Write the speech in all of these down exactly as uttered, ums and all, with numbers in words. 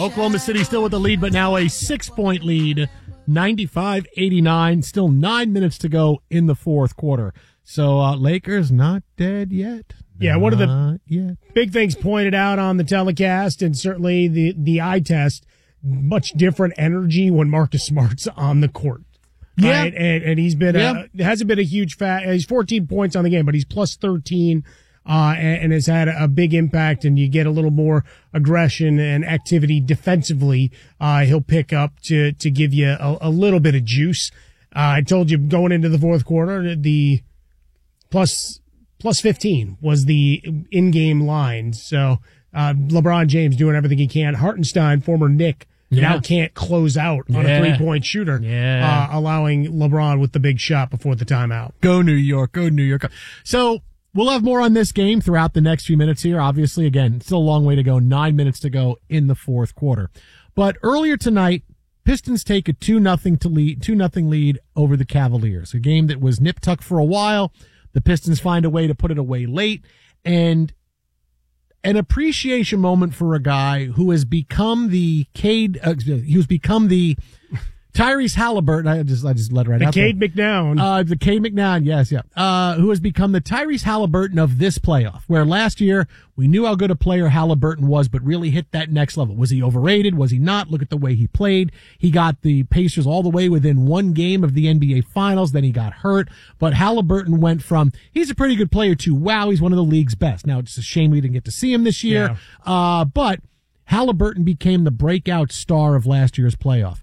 Oklahoma City still with the lead, but now a six-point lead, ninety-five eighty-nine. Still nine minutes to go in the fourth quarter. So uh, Lakers not dead yet. Yeah, one of the yet. big things pointed out on the telecast, and certainly the, the eye test, much different energy when Marcus Smart's on the court. Yeah. Right? And, and he's been, yeah. a, hasn't been a huge fat, he's fourteen points on the game, but he's plus thirteen. Uh, and, and has had a big impact, and you get a little more aggression and activity defensively. Uh, he'll pick up to, to give you a, a little bit of juice. Uh, I told you going into the fourth quarter, the plus, plus fifteen was the in-game line. So, uh, LeBron James doing everything he can. Hartenstein, former Knick, yeah. now can't close out on yeah. a three-point shooter, yeah. uh, allowing LeBron with the big shot before the timeout. Go New York, go New York. So, we'll have more on this game throughout the next few minutes here. Obviously, again, still a long way to go. Nine minutes to go in the fourth quarter. But earlier tonight, Pistons take a two nothing to lead, two nothing lead over the Cavaliers. A game that was nip-tuck for a while. The Pistons find a way to put it away late. And an appreciation moment for a guy who has become the Cade, uh, who's become the Tyrese Halliburton, I just I just let it right the out. The Cade McNown. Uh, the Cade McNown, yes, yeah. Uh, who has become the Tyrese Halliburton of this playoff, where last year we knew how good a player Halliburton was, but really hit that next level. Was he overrated? Was he not? Look at the way he played. He got the Pacers all the way within one game of the N B A Finals, then he got hurt. But Halliburton went from, he's a pretty good player to, wow, he's one of the league's best. Now, it's a shame we didn't get to see him this year. Yeah. Uh, but Halliburton became the breakout star of last year's playoff.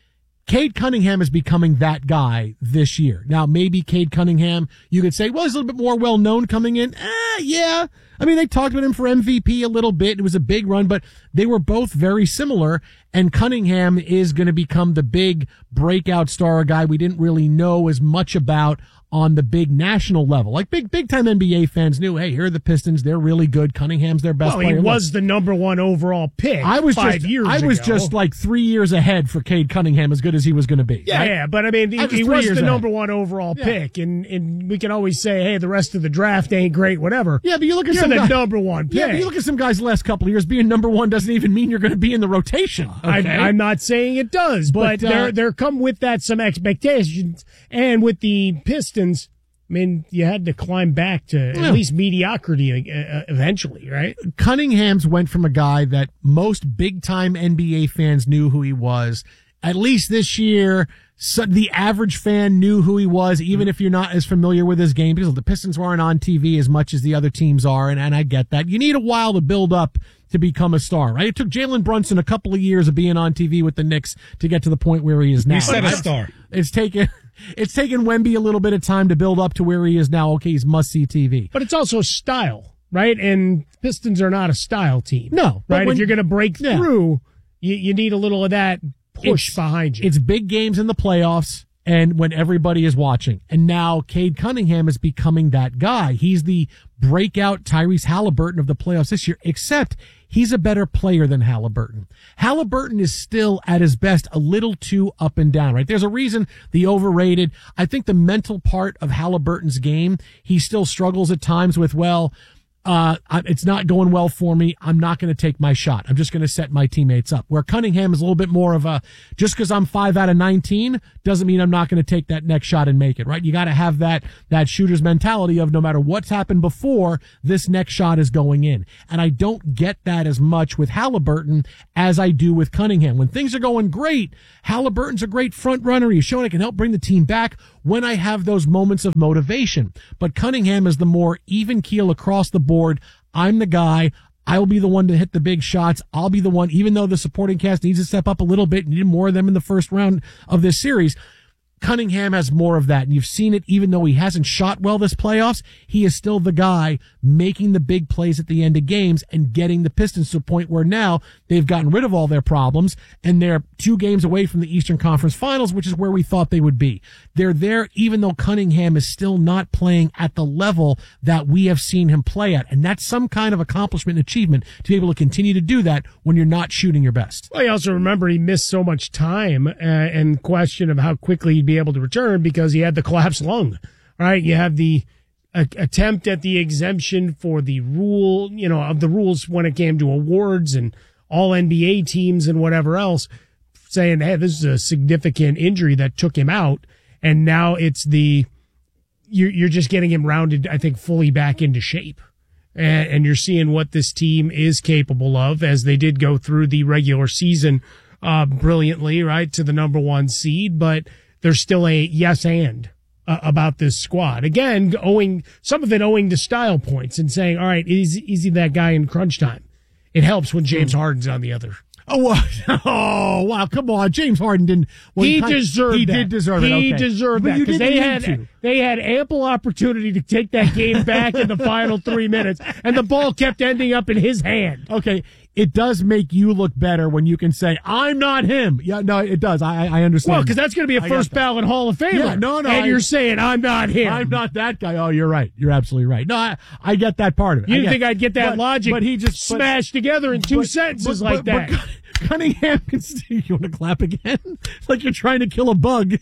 Cade Cunningham is becoming that guy this year. Now, maybe Cade Cunningham, you could say, well, he's a little bit more well-known coming in. Eh, yeah. I mean, they talked about him for M V P a little bit. It was a big run, but they were both very similar. And Cunningham is going to become the big breakout star, a guy we didn't really know as much about on the big national level. Like big, big time N B A fans knew, hey, here are the Pistons. They're really good. Cunningham's their best well, player. He was the number one overall pick I was five just, years I was ago. just like three years ahead for Cade Cunningham, as good as he was going to be. Yeah, right? yeah, but I mean, he, I was he three was years the ahead. number one overall Yeah. pick, and, and we can always say, hey, the rest of the draft ain't great, whatever. Yeah, but you look at You're some the guy, number one pick. Yeah, but you look at some guys the last couple of years, being number one doesn't even mean you're going to be in the rotation. Okay? I, I'm not saying it does, but, But, uh, there there come with that some expectations, and with the Pistons, I mean, you had to climb back to Yeah. at least mediocrity uh, eventually, right? Cunningham's went from a guy that most big-time N B A fans knew who he was. At least this year, so the average fan knew who he was, even if you're not as familiar with his game, because the Pistons weren't on T V as much as the other teams are, and, and I get that. You need a while to build up to become a star, right? It took Jalen Brunson a couple of years of being on T V with the Knicks to get to the point where he is now. You said a star. It's taken... It's taken Wemby a little bit of time to build up to where he is now. Okay, he's must-see T V. But it's also style, right? And Pistons are not a style team. No. Right? When, if you're going to break yeah. through, you, you need a little of that push It's, behind you. It's big games in the playoffs and when everybody is watching. And now Cade Cunningham is becoming that guy. He's the breakout Tyrese Halliburton of the playoffs this year, except he's a better player than Halliburton. Halliburton is still at his best a little too up and down, right? There's a reason the overrated. I think the mental part of Halliburton's game, he still struggles at times with, well, Uh, it's not going well for me. I'm not going to take my shot. I'm just going to set my teammates up. Where Cunningham is a little bit more of a, just because I'm five out of nineteen doesn't mean I'm not going to take that next shot and make it, right? You got to have that, that shooter's mentality of no matter what's happened before, this next shot is going in. And I don't get that as much with Halliburton as I do with Cunningham. When things are going great, Halliburton's a great front runner. He's shown I can help bring the team back when I have those moments of motivation. But Cunningham is the more even keel across the board. I'm the guy. I'll be the one to hit the big shots. I'll be the one, even though the supporting cast needs to step up a little bit, needed more of them in the first round of this series. Cunningham has more of that, and you've seen it even though he hasn't shot well this playoffs. He is still the guy making the big plays at the end of games and getting the Pistons to a point where now they've gotten rid of all their problems, and they're two games away from the Eastern Conference Finals, which is where we thought they would be. They're there even though Cunningham is still not playing at the level that we have seen him play at, and that's some kind of accomplishment and achievement to be able to continue to do that when you're not shooting your best. Well, you also remember he missed so much time uh, and question of how quickly he'd be able to return because he had the collapsed lung, right? You have the uh, attempt at the exemption for the rule, you know, of the rules when it came to awards and all N B A teams and whatever else, saying, hey, this is a significant injury that took him out. And now it's the, you're, you're just getting him rounded, I think, fully back into shape. And, and you're seeing what this team is capable of, as they did go through the regular season uh, brilliantly, right, to the number one seed. But there's still a yes and uh, about this squad. Again, owing some of it owing to style points and saying, all right, is, is he that guy in crunch time? It helps when James Harden's on the other. Oh, oh, wow! Come on, James Harden didn't. Well, he, he deserved. He that. did deserve he it. He okay. deserved but that because they had to. they had ample opportunity to take that game back in the final three minutes, and the ball kept ending up in his hand. Okay, it does make you look better when you can say, "I'm not him." Yeah, no, it does. I I understand. Well, because that's going to be a first ballot Hall of Famer. Yeah, no, no, and I, you're saying I'm not him. I'm not that guy. Oh, you're right. You're absolutely right. No, I, I get that part of it. You didn't get, think I'd get that but, logic? But he just smashed but, together in two but, sentences but, like but, that. But Cunningham can still, you want to clap again? It's like you're trying to kill a bug.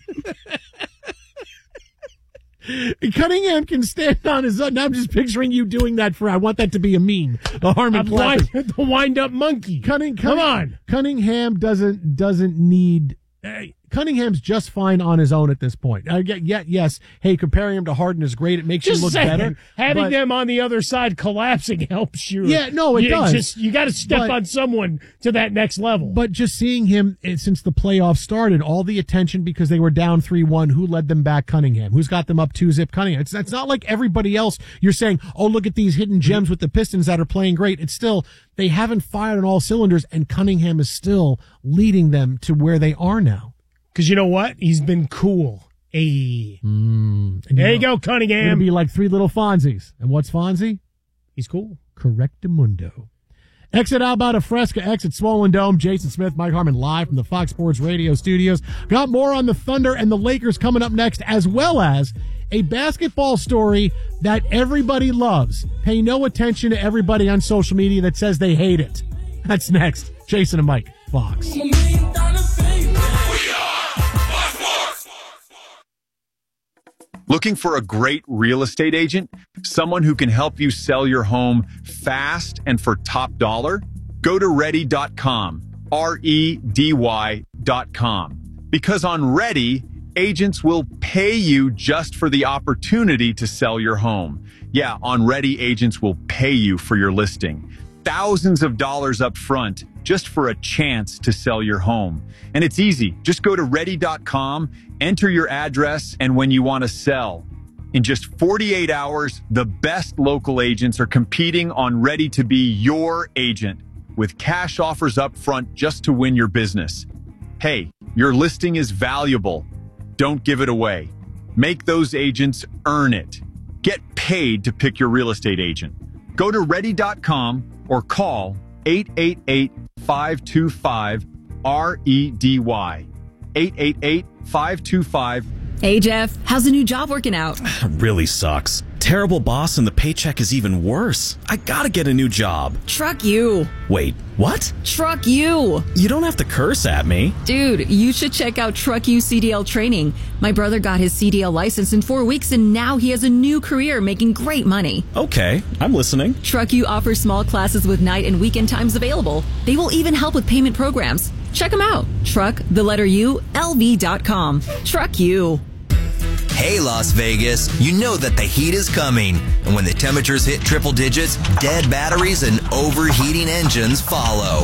Cunningham can stand on his own. Now I'm just picturing you doing that for, I want that to be a meme. A Harmon wind, the wind up monkey. Cunning, Come Cunning, on. Cunningham doesn't, doesn't need, uh, Cunningham's just fine on his own at this point. Uh, yeah, yeah, yes. Hey, comparing him to Harden is great. It makes just you look saying, better. Having but, them on the other side collapsing helps you. Yeah, no, it you does. Just, you got to step but, on someone to that next level. But just seeing him since the playoffs started, all the attention because they were down three one. Who led them back? Cunningham. Who's got them up two zip? Cunningham. It's, it's not like everybody else. You're saying, oh, look at these hidden gems with the Pistons that are playing great. It's still, they haven't fired on all cylinders, and Cunningham is still leading them to where they are now. Because you know what? He's been cool. Hey. Mm, there you, you know, go, Cunningham. It'll be like three little Fonzies. And what's Fonzie? He's cool. Correctamundo. Exit Alberta Fresca, exit Swollen Dome. Jason Smith, Mike Harmon live from the Fox Sports Radio studios. Got more on the Thunder and the Lakers coming up next, as well as a basketball story that everybody loves. Pay no attention to everybody on social media that says they hate it. That's next. Jason and Mike, Fox. Looking for a great real estate agent? Someone who can help you sell your home fast and for top dollar? Go to ready dot com, R E D Y dot com. Because on Ready, agents will pay you just for the opportunity to sell your home. Yeah, on Ready, agents will pay you for your listing. Thousands of dollars up front just for a chance to sell your home. And it's easy. Just go to ready dot com, enter your address, and when you want to sell. In just forty-eight hours, the best local agents are competing on Ready to be your agent with cash offers up front just to win your business. Hey, your listing is valuable. Don't give it away. Make those agents earn it. Get paid to pick your real estate agent. Go to ready dot com or call eight eight eight, five two five, R E D Y. eight eight eight, five two five. Hey, Jeff, how's the new job working out? Really sucks. Terrible boss and the paycheck is even worse. I gotta get a new job. Truck you. Wait, what? Truck you. You don't have to curse at me. Dude, you should check out Truck You C D L training. My brother got his C D L license in four weeks and now he has a new career making great money. Okay, I'm listening. Truck You offers small classes with night and weekend times available. They will even help with payment programs. Check them out. Truck, the letter U, L V dot com. Truck You. Hey, Las Vegas, you know that the heat is coming. And when the temperatures hit triple digits, dead batteries and overheating engines follow.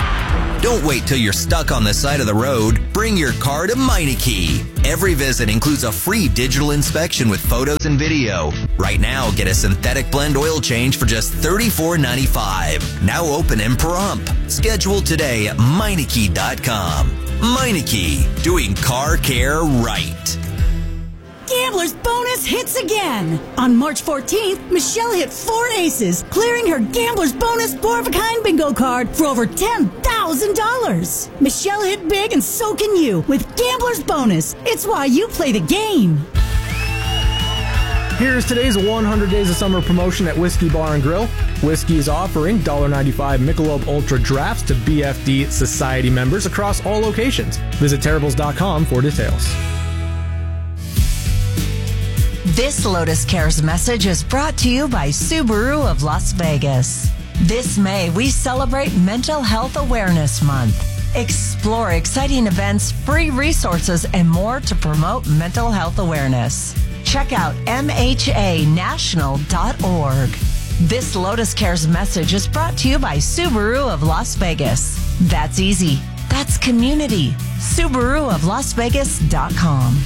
Don't wait till you're stuck on the side of the road. Bring your car to Meineke. Every visit includes a free digital inspection with photos and video. Right now, get a synthetic blend oil change for just thirty-four ninety-five. Now open and prompt. Schedule today at Meineke dot com. Meineke, doing car care right. Gambler's Bonus hits again. On March fourteenth, Michelle hit four aces, clearing her Gambler's Bonus four-of-a-kind bingo card for over ten thousand dollars. Michelle hit big and so can you with Gambler's Bonus. It's why you play the game. Here's today's one hundred Days of Summer promotion at Whiskey Bar and Grill. Whiskey is offering one dollar ninety-five Michelob Ultra drafts to B F D Society members across all locations. Visit terribles dot com for details. This Lotus Cares message is brought to you by Subaru of Las Vegas. This May, we celebrate Mental Health Awareness Month. Explore exciting events, free resources, and more to promote mental health awareness. Check out M H A national dot org. This Lotus Cares message is brought to you by Subaru of Las Vegas. That's easy. That's community. Subaru of Las Vegas dot com.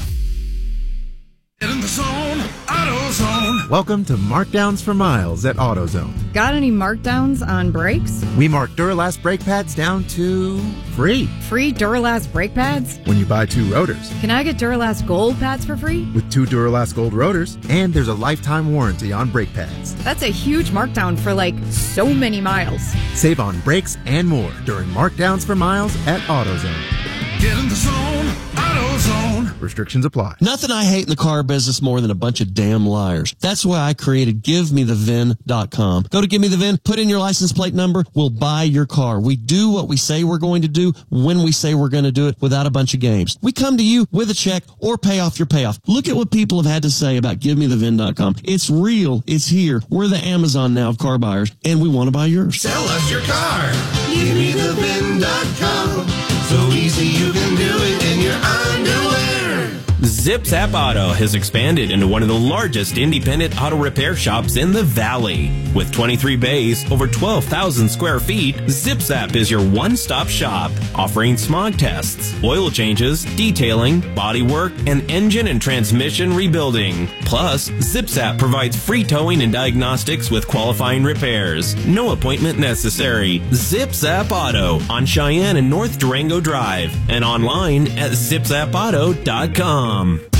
In the zone, AutoZone. Welcome to Markdowns for Miles at AutoZone. Got any markdowns on brakes? We mark Duralast brake pads down to free. Free Duralast brake pads? When you buy two rotors. Can I get Duralast Gold pads for free? With two Duralast Gold rotors, and there's a lifetime warranty on brake pads. That's a huge markdown for like so many miles. Save on brakes and more during Markdowns for Miles at AutoZone. Get in the zone, AutoZone. Restrictions apply. Nothing I hate in the car business more than a bunch of damn liars. That's why I created give me the V I N dot com. Go to Give Me The V I N, put in your license plate number, we'll buy your car. We do what we say we're going to do when we say we're going to do it without a bunch of games. We come to you with a check or pay off your payoff. Look at what people have had to say about give me the V I N dot com. It's real. It's here. We're the Amazon now of car buyers, and we want to buy yours. Sell us your car. give me the V I N dot com. So easy you can do it in your underwear. ZipZap Auto has expanded into one of the largest independent auto repair shops in the Valley. With twenty-three bays, over twelve thousand square feet, ZipZap is your one-stop shop, offering smog tests, oil changes, detailing, bodywork, and engine and transmission rebuilding. Plus, ZipZap provides free towing and diagnostics with qualifying repairs. No appointment necessary. ZipZap Auto on Cheyenne and North Durango Drive, and online at zip zap auto dot com.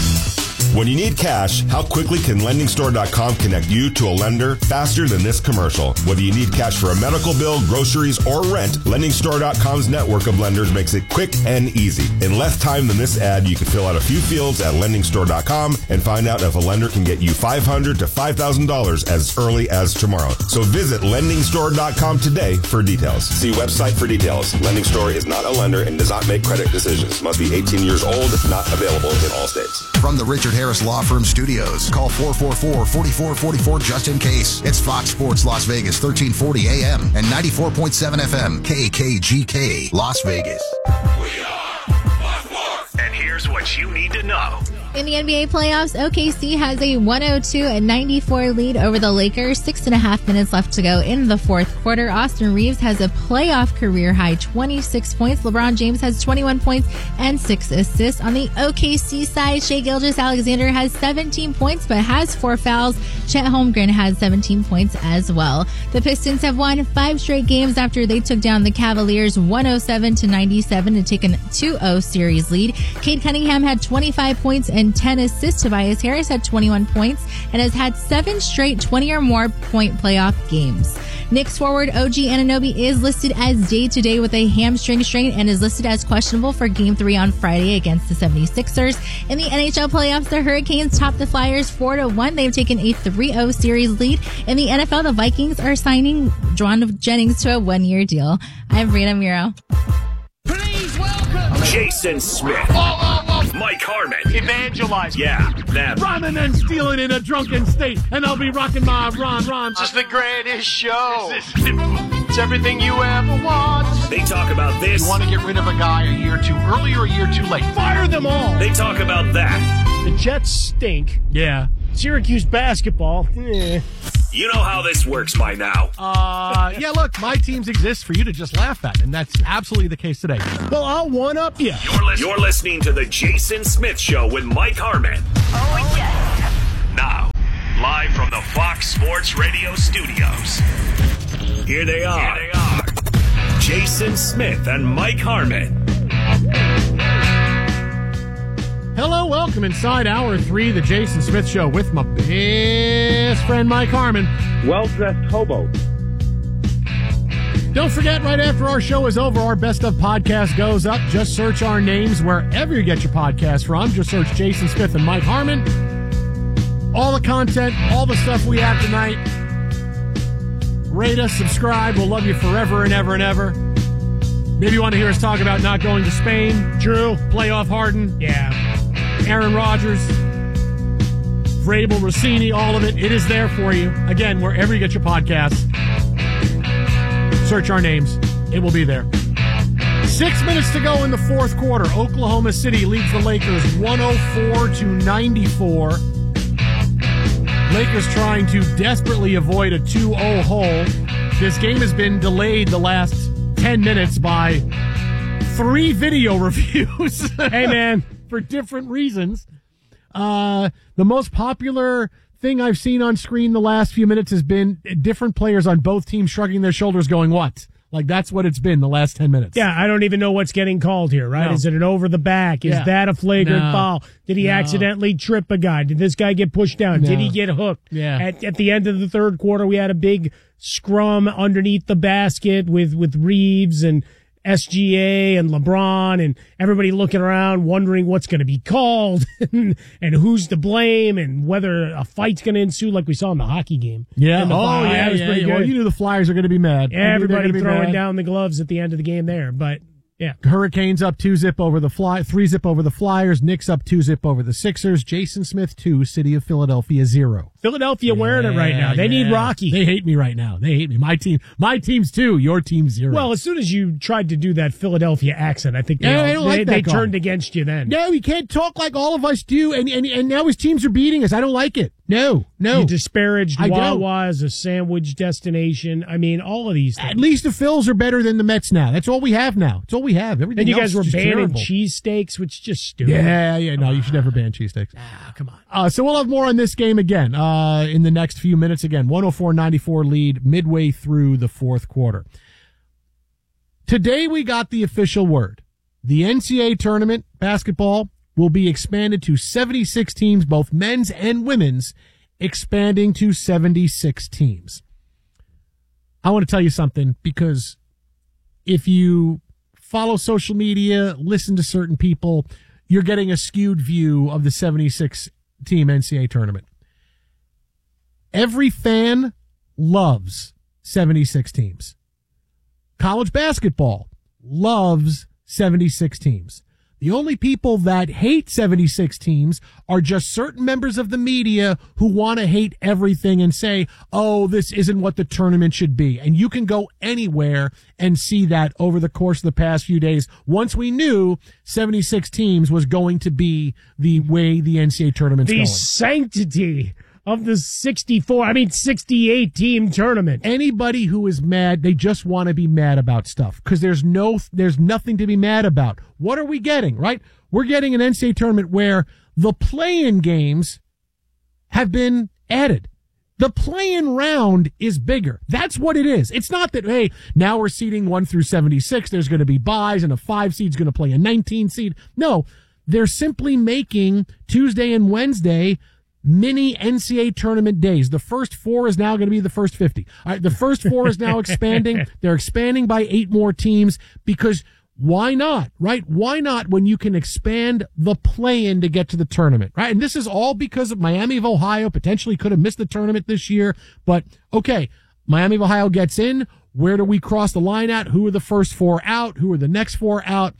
When you need cash, how quickly can lending store dot com connect you to a lender faster than this commercial? Whether you need cash for a medical bill, groceries, or rent, lending store dot com's network of lenders makes it quick and easy. In less time than this ad, you can fill out a few fields at lending store dot com and find out if a lender can get you five hundred dollars to five thousand dollars as early as tomorrow. So visit lending store dot com today for details. See website for details. Lending Store is not a lender and does not make credit decisions. Must be eighteen years old, not available in all states. From the Richard Harris Law Firm Studios, call four four four, four four four four just in case. It's Fox Sports Las Vegas, thirteen forty A M and ninety-four point seven F M, K K G K, Las Vegas. We are Fox Sports. And here's what you need to know. In the N B A playoffs, O K C has a one oh two and ninety-four lead over the Lakers. Six and a half minutes left to go in the fourth quarter. Austin Reeves has a playoff career high twenty-six points. LeBron James has twenty-one points and six assists. On the O K C side, Shai Gilgeous-Alexander has seventeen points but has four fouls. Chet Holmgren has seventeen points as well. The Pistons have won five straight games after they took down the Cavaliers one oh seven to ninety-seven to take a two oh series lead. Cade Cunningham had twenty-five points and ten assists. Tobias Harris had twenty-one points and has had seven straight twenty or more point playoff games. Knicks forward O G Anunoby is listed as day-to-day with a hamstring strain and is listed as questionable for Game three on Friday against the seventy-sixers. In the N H L playoffs, the Hurricanes topped the Flyers four to one. They've taken a three oh series lead. In the N F L, the Vikings are signing John Jennings to a one-year deal. I'm Brianna Miro. Please welcome Jason Smith. Oh, oh, oh. Mike Harmon. Evangelize. Yeah, them. Rhyming and stealing in a drunken state, and I'll be rocking my rhyme rhymes. This is the greatest show. It's everything you ever want. They talk about this. You want to get rid of a guy a year too early or a year too late? Fire them all. They talk about that. The Jets stink. Yeah. Syracuse basketball. Eh. You know how this works by now. Uh, yeah, look, my teams exist for you to just laugh at, and that's absolutely the case today. Well, I'll one-up you. You're, li- you're listening to The Jason Smith Show with Mike Harmon. Oh, yes. Now, live from the Fox Sports Radio studios. Here they are. Here they are. Jason Smith and Mike Harmon. Hello, welcome inside hour three, the Jason Smith Show with my best friend Mike Harmon. Well-dressed hobo. Don't forget, right after our show is over, our Best of podcast goes up. Just search our names wherever you get your podcast from. Just search Jason Smith and Mike Harmon. All the content, all the stuff we have tonight. Rate us, subscribe. We'll love you forever and ever and ever. Maybe you want to hear us talk about not going to Spain. Drew, playoff Harden. Yeah. Aaron Rodgers. Vrabel, Rossini, all of it. It is there for you. Again, wherever you get your podcasts. Search our names. It will be there. Six minutes to go in the fourth quarter. Oklahoma City leads the Lakers one oh four to ninety-four. Lakers trying to desperately avoid a two oh hole. This game has been delayed the last ten minutes by three video reviews. Hey, man. For different reasons. Uh, the most popular thing I've seen on screen the last few minutes has been different players on both teams shrugging their shoulders going, what? Like, that's what it's been the last ten minutes. Yeah, I don't even know what's getting called here, right? No. Is it an over the back? Is Yeah. that a flagrant No. foul? Did he No. accidentally trip a guy? Did this guy get pushed down? No. Did he get hooked? Yeah. At, at the end of the third quarter, we had a big scrum underneath the basket with, with Reeves and S G A and LeBron and everybody looking around wondering what's going to be called and, and who's to blame and whether a fight's going to ensue like we saw in the hockey game. Yeah. In the Oh, final. yeah. That was yeah, pretty yeah. good. Well, you knew the Flyers are going to be mad. I knew they were Everybody gonna be throwing mad. down the gloves at the end of the game there, but yeah. Hurricanes up two zip over the Fly, three zip over the Flyers. Knicks up two zip over the Sixers. Jason Smith two, City of Philadelphia zero. Philadelphia wearing it right now. They Yeah, need yeah. Rocky. They hate me right now. They hate me. My team, my team's two. Your team's zero. Well, as soon as you tried to do that Philadelphia accent, I think they, Yeah, all- I don't they, like that they guy. turned against you then. no, he can't talk like all of us do. And and and now his teams are beating us. I don't like it. No, no. You disparaged I don't. Wawa as a sandwich destination. I mean, all of these things. At least the Phils are better than the Mets now. That's all we have now. That's all we have. Everything And you else guys is were just banning terrible. cheesesteaks, which is just stupid. Yeah, yeah. No, you should never ban cheesesteaks. Ah, come on. Uh, so we'll have more on this game again uh, in the next few minutes. Again, one oh four ninety-four lead midway through the fourth quarter. Today we got the official word. The N C double A tournament, basketball, will be expanded to seventy-six teams, both men's and women's, expanding to seventy-six teams. I want to tell you something, because if you follow social media, listen to certain people, you're getting a skewed view of the seventy-six team N C double A tournament. Every fan loves seventy-six teams. College basketball loves seventy-six teams. The only people that hate seventy-six teams are just certain members of the media who want to hate everything and say, oh, this isn't what the tournament should be. And you can go anywhere and see that over the course of the past few days. Once we knew seventy-six teams was going to be the way the N C double A tournament's The going. sanctity of the sixty-four, I mean sixty-eight team tournament. Anybody who is mad, they just want to be mad about stuff, because there's no, there's nothing to be mad about. What are we getting, right? We're getting an N C double A tournament where the play-in games have been added. The play-in round is bigger. That's what it is. It's not that, hey, now we're seeding one through seventy-six. There's going to be buys and a five seed's going to play a nineteen seed. No, they're simply making Tuesday and Wednesday mini N C double A tournament days. The first four is now going to be the first fifty. All right, the first four is now expanding. They're expanding by eight more teams, because why not, right? Why not when you can expand the play-in to get to the tournament, right? And this is all because of Miami of Ohio potentially could have missed the tournament this year. But, okay, Miami of Ohio gets in. Where do we cross the line at? Who are the first four out? Who are the next four out?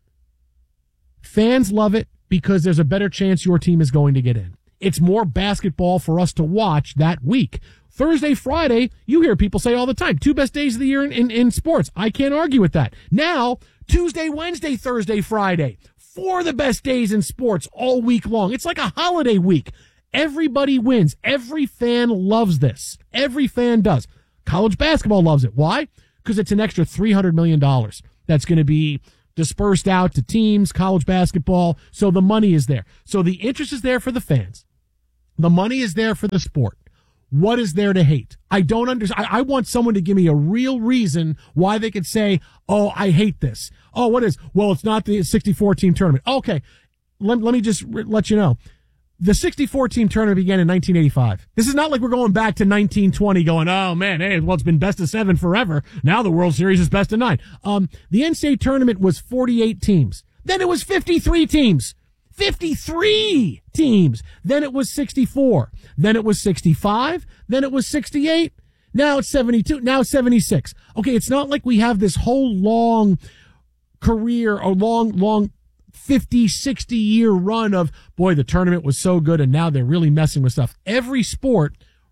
Fans love it because there's a better chance your team is going to get in. It's more basketball for us to watch that week. Thursday, Friday, you hear people say all the time, two best days of the year in, in, in sports. I can't argue with that. Now, Tuesday, Wednesday, Thursday, Friday, four of the best days in sports all week long. It's like a holiday week. Everybody wins. Every fan loves this. Every fan does. College basketball loves it. Why? Because it's an extra three hundred million dollars that's going to be dispersed out to teams, college basketball. So the money is there. So the interest is there for the fans. The money is there for the sport. What is there to hate? I don't understand. I, I want someone to give me a real reason why they could say, oh, I hate this. Oh, what is? Well, it's not the sixty-four team tournament. Okay. Let, let me just r- let you know. The sixty-four team tournament began in nineteen eighty-five. This is not like we're going back to nineteen twenty going, oh man, hey, well, it's been best of seven forever. Now the World Series is best of nine. Um, the N C double A tournament was forty-eight teams. Then it was fifty-three teams. fifty-three teams. Then it was sixty-four. Then it was sixty-five. Then it was sixty-eight. Now it's seventy-two. Now it's seventy-six. Okay, it's not like we have this whole long career or long, long fifty, sixty year run of, boy, the tournament was so good and now they're really messing with stuff. Every sport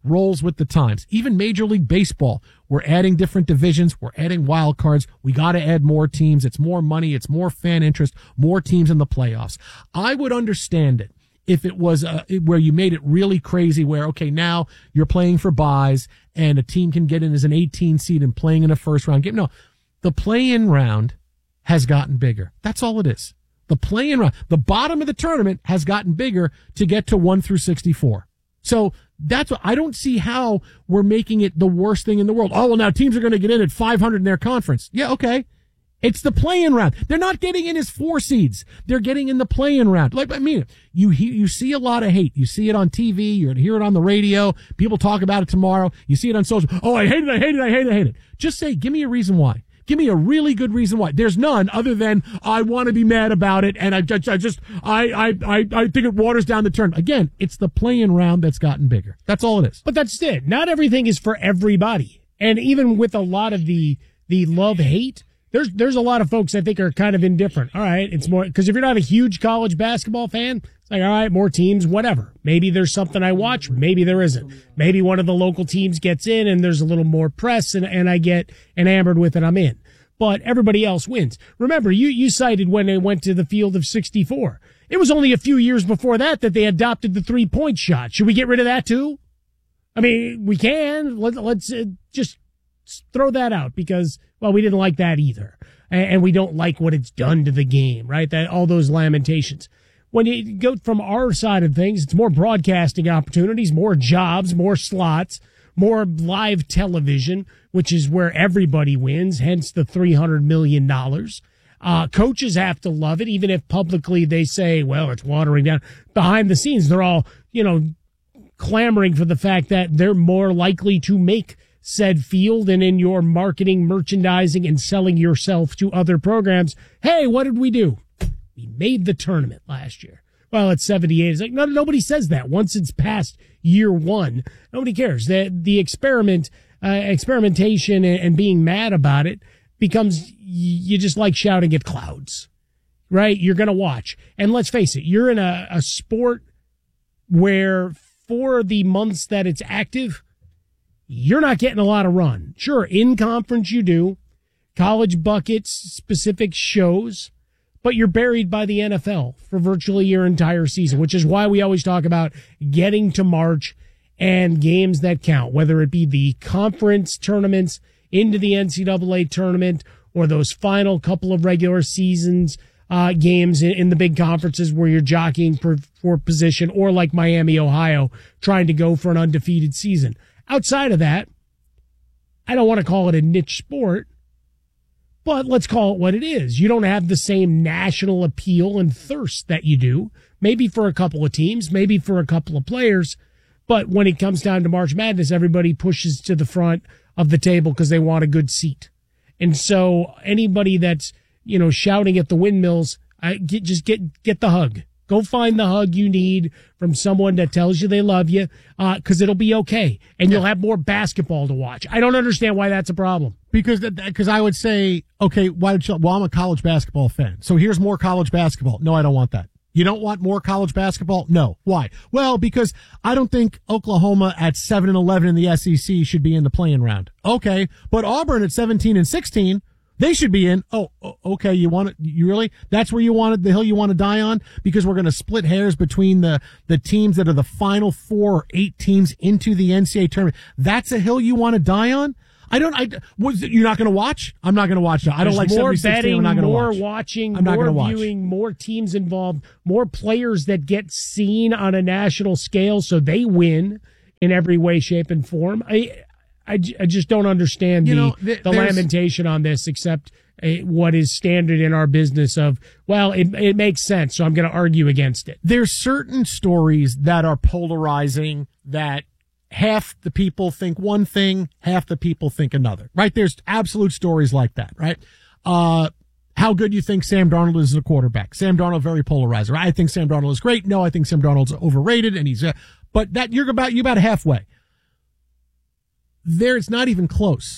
rolls with the times. Even Major League Baseball, we're adding different divisions. We're adding wild cards. We got to add more teams. It's more money. It's more fan interest, more teams in the playoffs. I would understand it if it was uh, where you made it really crazy where, okay, now you're playing for buys and a team can get in as an eighteen seed and playing in a first round game. No, the play-in round has gotten bigger. That's all it is. The play-in round, the bottom of the tournament has gotten bigger to get to one through sixty-four. So that's what I don't see how we're making it the worst thing in the world. Oh, well, now teams are going to get in at five hundred in their conference. Yeah, okay. It's the play-in round. They're not getting in as four seeds. They're getting in the play-in round. Like, I mean, you you see a lot of hate. You see it on T V. You're going to hear it on the radio. People talk about it tomorrow. You see it on social. Oh, I hate it. I hate it. I hate it. I hate it. Just say, give me a reason why. Give me a really good reason why. There's none other than I want to be mad about it, and I just, I just, I, I, I, I think it waters down the tournament. Again, it's the play-in round that's gotten bigger. That's all it is. But that's it. Not everything is for everybody, and even with a lot of the the love hate, there's there's a lot of folks I think are kind of indifferent. All right, it's more because if you're not a huge college basketball fan, it's like all right, more teams, whatever. Maybe there's something I watch, maybe there isn't. Maybe one of the local teams gets in, and there's a little more press, and and I get enamored with it. I'm in. But everybody else wins. Remember, you, you cited when they went to the field of sixty-four. It was only a few years before that that they adopted the three-point shot. Should we get rid of that too? I mean, we can. Let, let's uh, just throw that out because, well, we didn't like that either. And, and we don't like what it's done to the game, right? That all those lamentations. When you go from our side of things, it's more broadcasting opportunities, more jobs, more slots, more live television, which is where everybody wins, hence the three hundred million dollars. Uh, coaches have to love it, even if publicly they say, well, it's watering down. Behind the scenes, they're all, you know, clamoring for the fact that they're more likely to make said field, and in your marketing, merchandising, and selling yourself to other programs, hey, what did we do? We made the tournament last year. Well, it's seventy-eight. It's like, no, nobody says that. Once it's past year one, nobody cares. The, the experiment, uh, experimentation and, and being mad about it becomes, you just like shouting at clouds, right? You're going to watch. And let's face it, you're in a, a sport where for the months that it's active, you're not getting a lot of run. Sure, in conference you do. College buckets, specific shows. But you're buried by the N F L for virtually your entire season, which is why we always talk about getting to March and games that count, whether it be the conference tournaments into the N C double A tournament or those final couple of regular seasons uh, games in, in the big conferences where you're jockeying for, for position, or like Miami, Ohio, trying to go for an undefeated season. Outside of that, I don't want to call it a niche sport, but let's call it what it is. You don't have the same national appeal and thirst that you do, maybe for a couple of teams, maybe for a couple of players. But when it comes down to March Madness, everybody pushes to the front of the table because they want a good seat. And so anybody that's, you know, shouting at the windmills, I get, just get, get the hug. Go find the hug you need from someone that tells you they love you, uh, cause it'll be okay. And you'll have more basketball to watch. I don't understand why that's a problem. Because, because I would say, okay, why don't you, well, I'm a college basketball fan. So here's more college basketball. No, I don't want that. You don't want more college basketball? No. Why? Well, because I don't think Oklahoma at seven and eleven in the S E C should be in the play-in round. Okay. But Auburn at seventeen and sixteen, they should be in. Oh, okay. You want it? You really? That's where you wanted the hill you want to die on? Because we're going to split hairs between the, the teams that are the final four or eight teams into the N C double A tournament. That's a hill you want to die on? I don't, I, was you're not going to watch? I'm not going to watch. I don't There's like more betting, I'm not gonna more watch. watching, I'm not more watch. viewing, more teams involved, more players that get seen on a national scale so they win in every way, shape, and form. I, I, I just don't understand you the, know, th- the lamentation on this, except a, what is standard in our business of, well, it, it makes sense, so I'm going to argue against it. There's certain stories that are polarizing that half the people think one thing, half the people think another, right? There's absolute stories like that, right? Uh, how good you think Sam Darnold is as a quarterback. Sam Darnold, very polarizer. I think Sam Darnold is great. No, I think Sam Darnold's overrated, and he's, uh, but that, you're about, you're about halfway. There, it's not even close.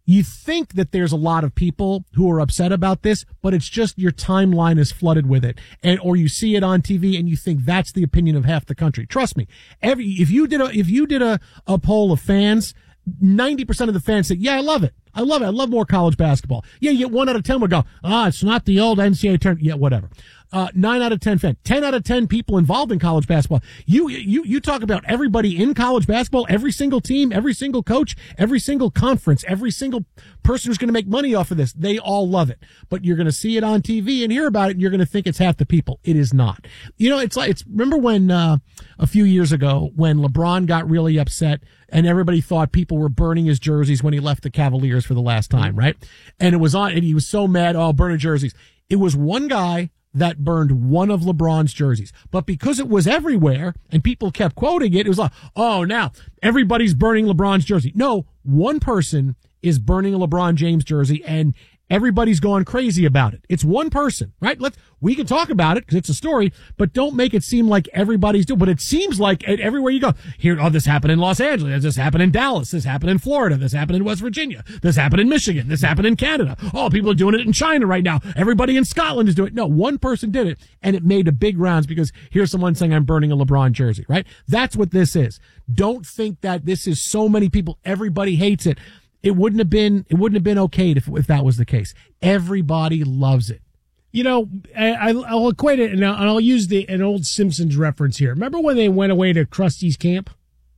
You think that there's a lot of people who are upset about this, but it's just your timeline is flooded with it. And, or you see it on T V and you think that's the opinion of half the country. Trust me. Every, if you did a, if you did a, a poll of fans, ninety percent of the fans say, yeah, I love it. I love it. I love more college basketball. Yeah, you get one out of ten would go, ah, it's not the old N C double A tournament. Yeah, whatever. Uh, nine out of ten fans, ten out of ten people involved in college basketball. You, you, you talk about everybody in college basketball, every single team, every single coach, every single conference, every single person who's going to make money off of this. They all love it, but you're going to see it on T V and hear about it and you're going to think it's half the people. It is not. You know, it's like, it's, remember when, uh, a few years ago when LeBron got really upset and everybody thought people were burning his jerseys when he left the Cavaliers for the last time, right? And it was on, and he was so mad, oh, burning jerseys. It was one guy that burned one of LeBron's jerseys. But because it was everywhere and people kept quoting it, it was like, oh, now everybody's burning LeBron's jersey. No, one person is burning a LeBron James jersey and everybody's going crazy about it. It's one person, right? Let's, we can talk about it because it's a story, but don't make it seem like everybody's doing, but it seems like everywhere you go, here, oh, this happened in Los Angeles, this happened in Dallas, this happened in Florida, this happened in West Virginia, this happened in Michigan, this happened in Canada. Oh, people are doing it in China right now. Everybody in Scotland is doing it. No, one person did it and it made a big rounds because here's someone saying I'm burning a LeBron jersey, right? That's what this is. Don't think that this is so many people, everybody hates it. It wouldn't have been, it wouldn't have been okay if, if that was the case. Everybody loves it. You know, I, I'll equate it, and I'll, and I'll use the an old Simpsons reference here. Remember when they went away to Krusty's camp?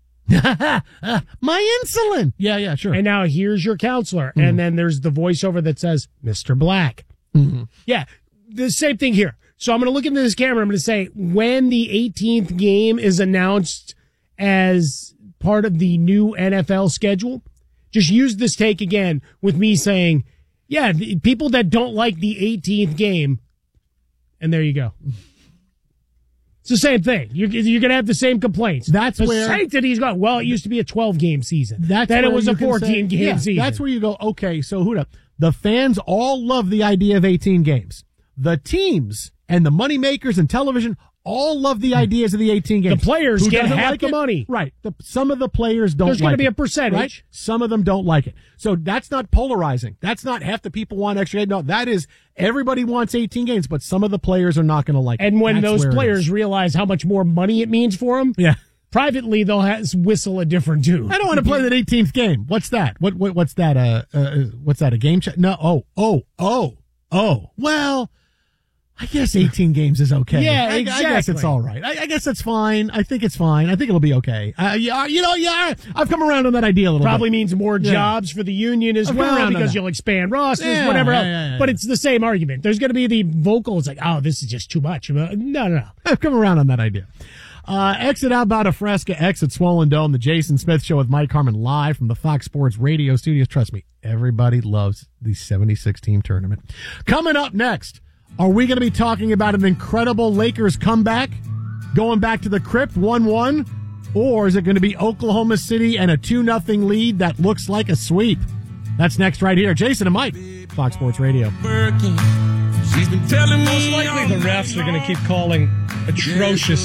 uh, my insulin. Yeah, yeah, sure. And now here's your counselor. Mm-hmm. And then there's the voiceover that says, Mister Black. Mm-hmm. Yeah, the same thing here. So I'm going to look into this camera. I'm going to say, when the eighteenth game is announced as part of the new N F L schedule, just use this take again with me saying, yeah, the people that don't like the eighteenth game, and there you go. It's the same thing. You're, you're going to have the same complaints. That's the where sanctity's going, well, it used to be a twelve-game season. That's then it was a fourteen-game yeah, season. That's where you go, okay, so who the, the fans all love the idea of eighteen games. The teams and the money makers and television all love the ideas of the eighteen games. The players Who get doesn't half like the it? money. Right. The, some of the players don't There's like going to be it, a percentage. Right? Some of them don't like it. So that's not polarizing. That's not half the people want extra. No, that is everybody wants eighteen games, but some of the players are not going to like it. And when That's those players realize how much more money it means for them, yeah. privately they'll have, whistle a different tune. I don't want to play that eighteenth game. What's that? What, what what's that? Uh, uh what's that? A game check? No. Oh, oh, oh, oh. Well, I guess eighteen games is okay. Yeah, I, exactly. I guess it's all right. I, I guess that's fine. I think it's fine. I think it'll be okay. Uh, yeah, you know, yeah, I've come around on that idea a little Probably bit. means more Yeah. jobs for the union as I've come well around on because that. you'll expand rosters, Yeah, whatever yeah, else. yeah, yeah, But yeah. it's the same argument. There's going to be the vocal. It's like, oh, this is just too much. No, no, no. I've come around on that idea. Uh, exit outbound of Fresca, exit Swollen Dome, the Jason Smith Show with Mike Harmon live from the Fox Sports Radio studios. Trust me, everybody loves the seventy-six team tournament. Coming up next, are we going to be talking about an incredible Lakers comeback, going back to the crypt one one, or is it going to be Oklahoma City and a two nothing lead that looks like a sweep? That's next right here. Jason and Mike, Fox Sports Radio. She's been telling me most likely the refs are going to keep calling atrocious